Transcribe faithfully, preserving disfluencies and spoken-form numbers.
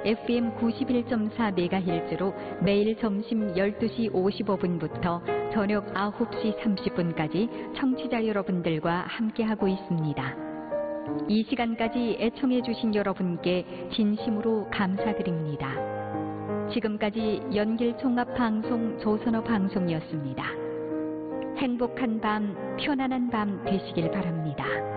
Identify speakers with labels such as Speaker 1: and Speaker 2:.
Speaker 1: 에프엠 구십일 점 사 메가헤르츠로 매일 점심 열두 시 오십오 분부터 저녁 아홉 시 삼십 분까지 청취자 여러분들과 함께하고 있습니다. 이 시간까지 애청해주신 여러분께 진심으로 감사드립니다. 지금까지 연길종합방송 조선어 방송이었습니다. 행복한 밤, 편안한 밤 되시길 바랍니다.